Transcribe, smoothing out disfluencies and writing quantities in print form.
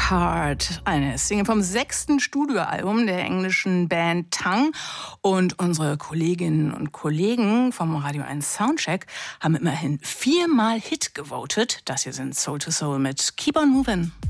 Heart, eine Single vom 6. Studioalbum der englischen Band Tongue. Und unsere Kolleginnen und Kollegen vom Radio 1 Soundcheck haben immerhin 4-mal Hit gewotet. Das hier sind Soul II Soul mit Keep on Movin'.